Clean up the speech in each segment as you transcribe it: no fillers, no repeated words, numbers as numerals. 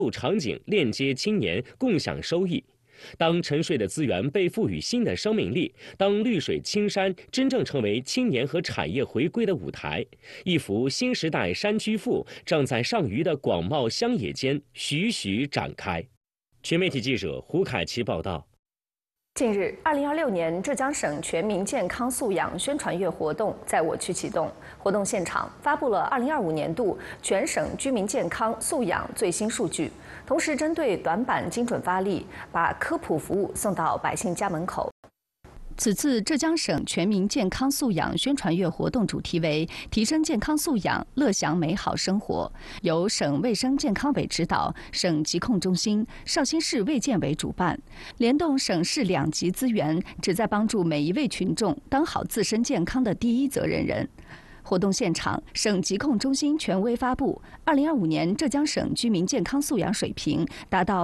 场景链接青年共享收益。当沉睡的资源被赋予新的生命力，当绿水青山真正成为青年和产业回归的舞台，一幅新时代山居赋正在上虞的广袤乡野间徐徐展开。全媒体记者胡凯奇报道。 近日，2026年浙江省全民健康素养宣传月活动在我区启动。活动现场发布了2025年度全省居民健康素养最新数据，同时针对短板精准发力，把科普服务送到百姓家门口。此次浙江省全民健康素养宣传月活动主题为“提升健康素养，乐享美好生活”，由省卫生健康委指导，省疾控中心、绍兴市卫健委主办，联动省市两级资源，旨在帮助每一位群众当好自身健康的第一责任人。活动现场，省疾控中心权威发布，2025年浙江省居民健康素养水平达到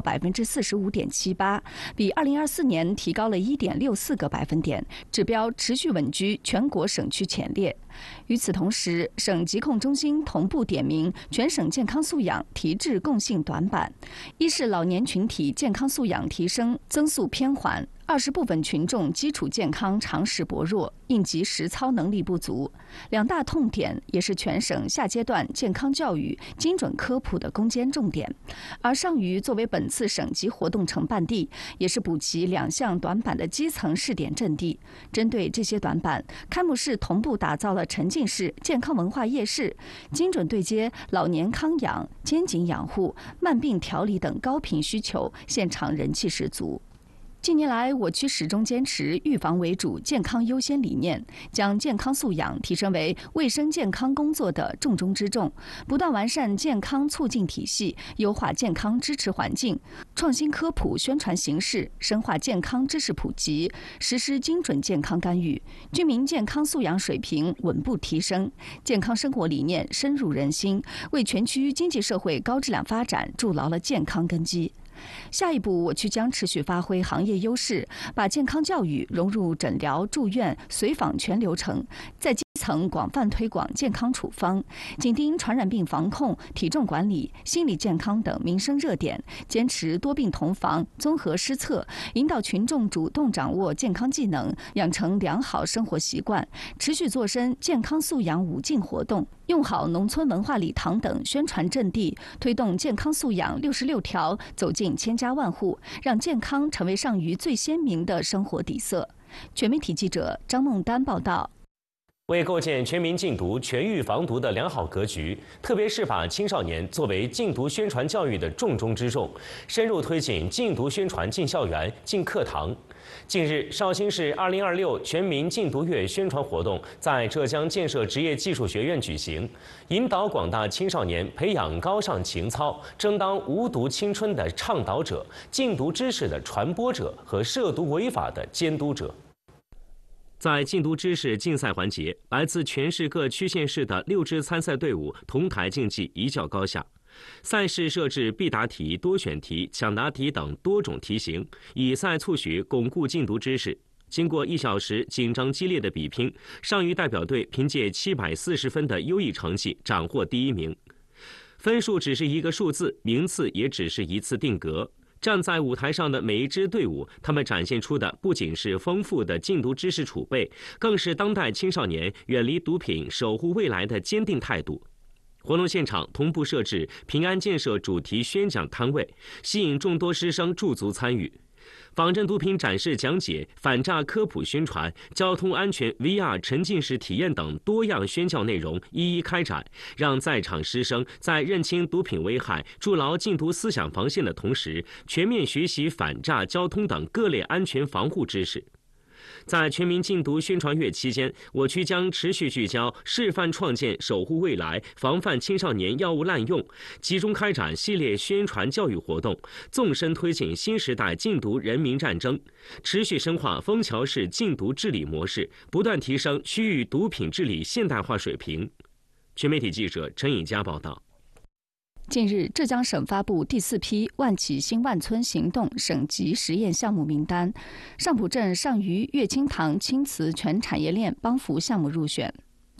45.78%，比2024年提高了1.64个百分点，指标持续稳居全国省区前列。与此同时，省疾控中心同步点名全省健康素养提质共性短板：一是老年群体健康素养提升增速偏缓。二是部分群众基础健康常识薄弱，应急实操能力不足，两大痛点也是全省下阶段健康教育精准科普的攻坚重点。而上虞作为本次省级活动承办地，也是补齐两项短板的基层试点阵地。针对这些短板，开幕式同步打造了沉浸式健康文化夜市，精准对接老年康养、肩颈养护、慢病调理等高频需求，现场人气十足。近年来，我区始终坚持预防为主、健康优先理念，将健康素养提升为卫生健康工作的重中之重，不断完善健康促进体系，优化健康支持环境，创新科普宣传形式，深化健康知识普及，实施精准健康干预，居民健康素养水平稳步提升，健康生活理念深入人心，为全区经济社会高质量发展筑牢了健康根基。下一步，我区将持续发挥行业优势，把健康教育融入诊疗、住院、随访全流程，在基层广泛推广健康处方，紧盯传染病防控、体重管理、心理健康等民生热点，坚持多病同防、综合施策，引导群众主动掌握健康技能，养成良好生活习惯，持续做深健康素养5进活动，用好农村文化礼堂等宣传阵地，推动健康素养66条走进千家万户，让健康成为上虞最鲜明的生活底色。全媒体记者张梦丹报道。 为构建全民禁毒、全域防毒的良好格局，特别是把青少年作为禁毒宣传教育的重中之重，深入推进禁毒宣传进校园、进课堂。近日，绍兴市2026全民禁毒月宣传活动在浙江建设职业技术学院举行，引导广大青少年培养高尚情操，争当无毒青春的倡导者、禁毒知识的传播者和涉毒违法的监督者。在禁毒知识竞赛环节，来自全市各区县市的6支参赛队伍同台竞技，一较高下。赛事设置必答题、多选题、抢答题等多种题型，以赛促许，巩固禁毒知识。经过1小时紧张激烈的比拼，上虞代表队凭借740分的优异成绩斩获第1名。分数只是一个数字，名次也只是一次定格。站在舞台上的每一支队伍，他们展现出的不仅是丰富的禁毒知识储备，更是当代青少年远离毒品、守护未来的坚定态度。活动现场同步设置平安建设主题宣讲摊位，吸引众多师生驻足参与。仿真毒品展示讲解、反诈科普宣传、交通安全 VR 沉浸式体验等多样宣教内容一一开展，让在场师生在认清毒品危害、筑牢禁毒思想防线的同时，全面学习反诈、交通等各类安全防护知识。在全民禁毒宣传月期间，我区将持续聚焦示范创建、守护未来、防范青少年药物滥用，集中开展系列宣传教育活动，纵深推进新时代禁毒人民战争，持续深化枫桥市禁毒治理模式，不断提升区域毒品治理现代化水平。全媒体记者陈颖佳报道。 近日，浙江省发布第4批万企新万村行动省级实验项目名单，上浦镇上虞乐清塘青瓷全产业链帮扶项目入选。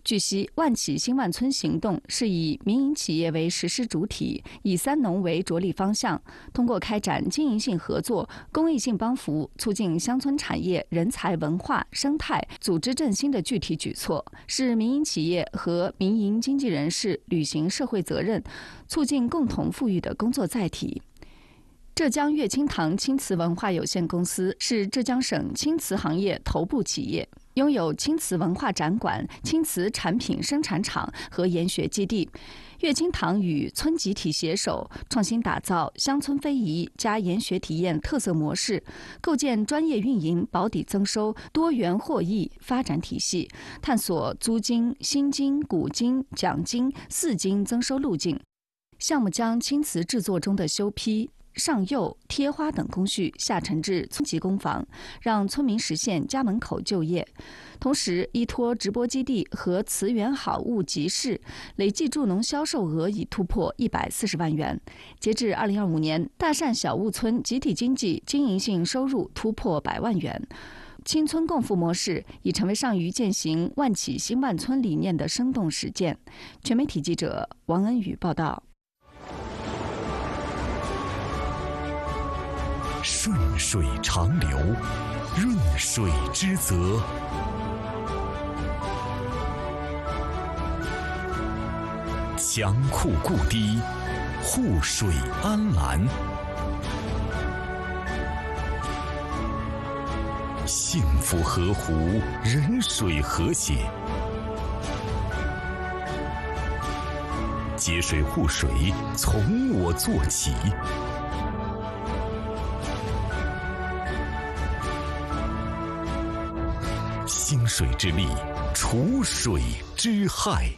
据悉，万企新万村行动是以民营企业为实施主体，以3农为着力方向，通过开展经营性合作、公益性帮扶，促进乡村产业、人才、文化、生态、组织振兴的具体举措，是民营企业和民营经济人士履行社会责任、促进共同富裕的工作载体。浙江乐清堂青瓷文化有限公司是浙江省青瓷行业头部企业，拥有青瓷文化展馆、青瓷产品生产厂和研学基地。乐清堂与村集体携手，创新打造乡村非遗加研学体验特色模式，构建专业运营、保底增收、多元获益发展体系，探索租金、新金、古金、奖金4金增收路径。项目将青瓷制作中的修坯、上釉、贴花等工序下沉至村级工坊，让村民实现家门口就业。同时，依托直播基地和瓷源好物集市，累计助农销售额已突破140万元。截至2025年，大善小务村集体经济经营性收入突破100万元。青村共富模式已成为上虞践行万企新万村理念的生动实践。全媒体记者王恩宇报道。 顺水长流，润水之泽。强库固堤，护水安澜。幸福河湖，人水和谐。节水护水，从我做起。兴水之力，除水之害。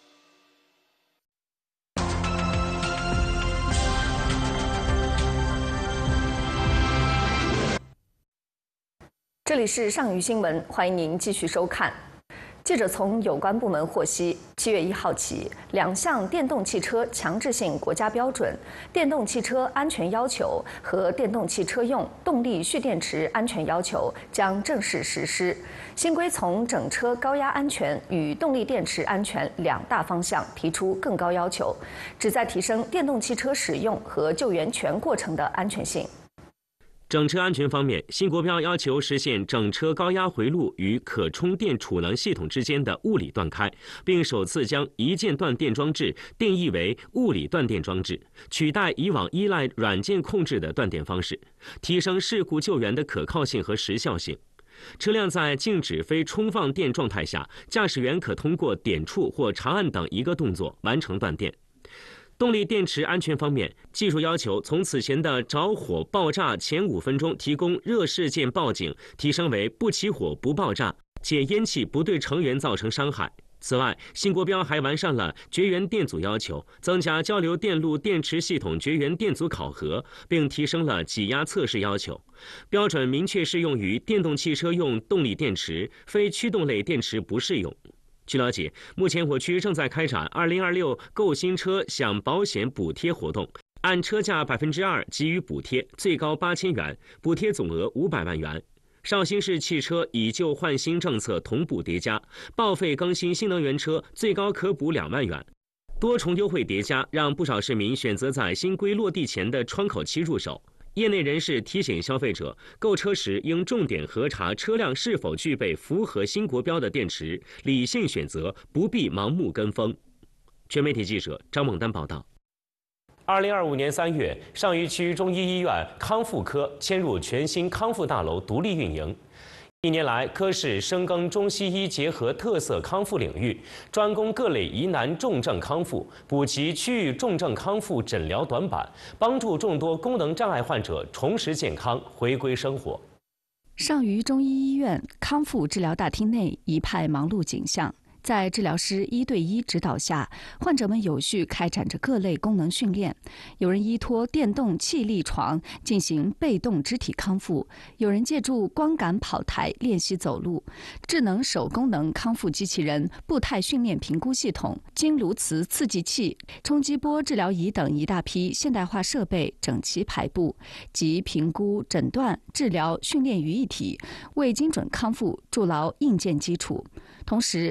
这里是上虞新闻，欢迎您继续收看。记者从有关部门获悉，7月1号起，2项电动汽车强制性国家标准、电动汽车安全要求和电动汽车用动力蓄电池安全要求将正式实施。新规从整车高压安全与动力电池安全2大方向提出更高要求，旨在提升电动汽车使用和救援全过程的安全性。 整车安全方面，新国标要求实现整车高压回路与可充电储能系统之间的物理断开，并首次将一键断电装置定义为物理断电装置，取代以往依赖软件控制的断电方式，提升事故救援的可靠性和时效性。车辆在静止非充放电状态下，驾驶员可通过点触或长按等一个动作完成断电。动力电池安全方面，技术要求从此前的着火爆炸前5分钟提供热事件报警，提升为不起火不爆炸，且烟气不对成员造成伤害。此外，新国标还完善了绝缘电阻要求，增加交流电路电池系统绝缘电阻考核，并提升了挤压测试要求。标准明确适用于电动汽车用动力电池，非驱动类电池不适用。据了解，目前我区正在开展2026购新车享保险补贴活动，按车价2%给予补贴，最高8000元，补贴总额500万元。绍兴市汽车以旧换新政策同步叠加，报废更新新能源车最高可补2万元。多重优惠叠加，让不少市民选择在新规落地前的窗口期入手。业内人士提醒消费者，购车时应重点核查车辆是否具备符合新国标的电池，理性选择，不必盲目跟风。全媒体记者张猛丹报道。2025年3月，上虞区中医医院康复科迁入全新康复大楼独立运营。1年来，科室深耕中西医结合特色康复领域，专攻各类疑难重症康复，补齐区域重症康复诊疗短板，帮助众多功能障碍患者重拾健康，回归生活。 上虞中医医院康复治疗大厅内一派忙碌景象。在治疗师1对1指导下，患者们有序开展着各类功能训练。有人依托电动气力床进行被动肢体康复，有人借助光感跑台练习走路。智能手功能康复机器人、步态训练评估系统、经颅磁刺激器、冲击波治疗仪等一大批现代化设备整齐排布，集评估、诊断、治疗、训练于一体，为精准康复筑牢硬件基础。同时，搭配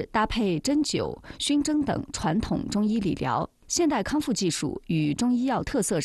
配针灸、熏蒸等传统中医理疗。现代康复技术与中医药特色